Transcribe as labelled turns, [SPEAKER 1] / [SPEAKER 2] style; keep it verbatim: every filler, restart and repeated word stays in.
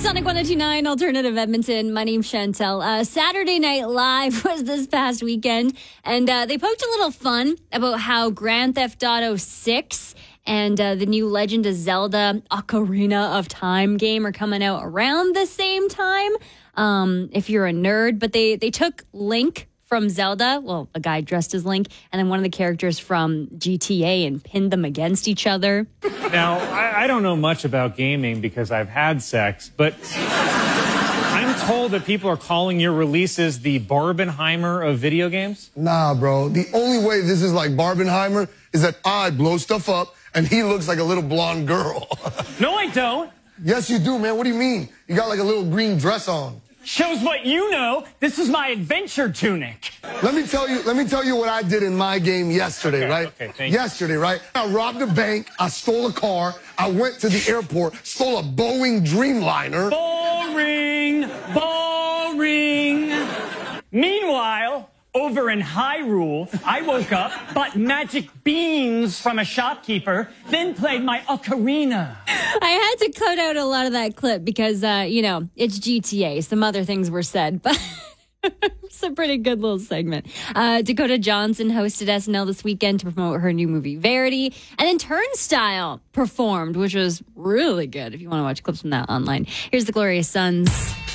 [SPEAKER 1] Sonic one oh two point nine Alternative Edmonton. My name's Chantel. Uh, Saturday Night Live was this past weekend, and uh, they poked a little fun about how Grand Theft Auto six and uh, the new Legend of Zelda Ocarina of Time game are coming out around the same time, um, if you're a nerd. But they, they took Link from Zelda, well, a guy dressed as Link, and then one of the characters from G T A and pinned them against each other.
[SPEAKER 2] Now, I, I don't know much about gaming because I've had sex, but I'm told that people are calling your releases the Barbenheimer of video games.
[SPEAKER 3] Nah, bro. The only way this is like Barbenheimer is that I blow stuff up and he looks like a little blonde girl.
[SPEAKER 2] No, I don't.
[SPEAKER 3] Yes, you do, man. What do you mean? You got like a little green dress on.
[SPEAKER 2] Shows what you know. This is my adventure tunic.
[SPEAKER 3] Let me tell you, let me tell you what I did in my game yesterday,
[SPEAKER 2] okay,
[SPEAKER 3] right?
[SPEAKER 2] Okay, thank you.
[SPEAKER 3] Yesterday, right? I robbed a bank, I stole a car, I went to the airport, stole a Boeing Dreamliner.
[SPEAKER 2] Boring, boring. Meanwhile, over in Hyrule, I woke up, bought magic beans from a shopkeeper, then played my ocarina.
[SPEAKER 1] I had to cut out a lot of that clip because, uh, you know, it's G T A. Some other things were said, but it's a pretty good little segment. Uh, Dakota Johnson hosted S N L this weekend to promote her new movie, Verity. And then Turnstile performed, which was really good if you want to watch clips from that online. Here's the Glorious Sons.